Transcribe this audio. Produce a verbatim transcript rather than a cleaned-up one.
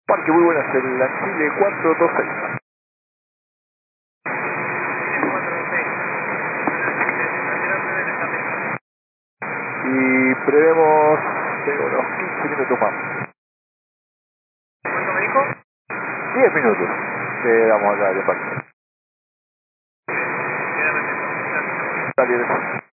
Parque, muy buenas, el Chile cuatro dos seis. Y prevemos de unos quince minutos más. ¿Cuánto me dijo? diez minutos. Le damos acá de parque. Queda perfecto. Gracias. Dale,